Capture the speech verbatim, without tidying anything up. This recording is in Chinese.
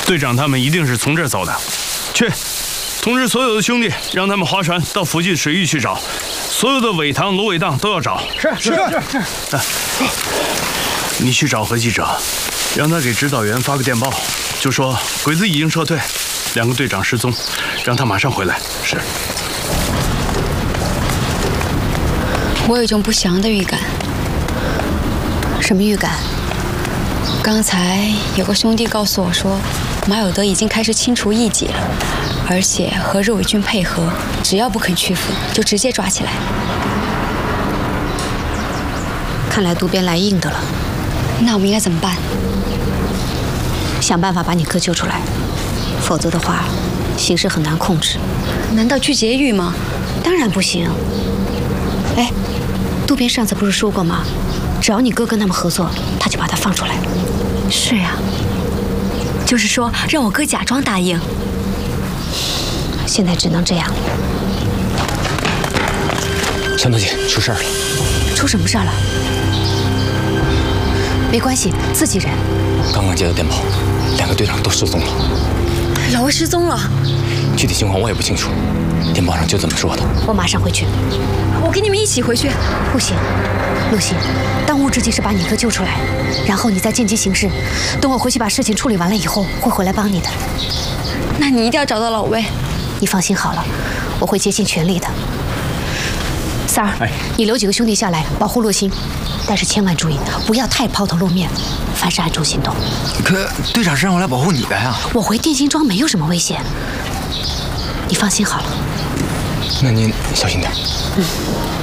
队长他们一定是从这儿走的。去，通知所有的兄弟，让他们划船到附近水域去找，所有的尾塘、芦苇荡都要找。 是是是是。 啊，你去找何记者，让他给指导员发个电报，就说鬼子已经撤退，两个队长失踪，让他马上回来。是。 我有一种不祥的预感。 什么预感？ 刚才有个兄弟告诉我说，马有德已经开始清除异己了，而且和日伪军配合，只要不肯屈服，就直接抓起来。 看来渡边来硬的了。 那我们应该怎么办？ 想办法把你哥救出来，否则的话，形势很难控制。 难道去劫狱吗？ 当然不行。哎，渡边上次不是说过吗？只要你哥跟他们合作，他就把他放出来。 是呀，就是说让我哥假装答应。 现在只能这样。 香头姐，出事儿了！ 出什么事儿了？没关系，自己人。 刚刚接到电报，两个队长都失踪了。 老魏失踪了？ 具体情况我也不清楚，电报上就这么说的。 我马上回去。 我跟你们一起回去。 不行，陆星，当务之急是把你哥救出来，然后你再见机行事。等我回去把事情处理完了以后，会回来帮你的。 那你一定要找到老魏。 你放心好了，我会竭尽全力的。三儿， 哎， 你留几个兄弟下来保护陆星，但是千万注意，不要太抛头露面，凡事暗中行动。 可队长是让我来保护你的呀。 我回电信庄没有什么危险，你放心好了。 那您小心点。 嗯。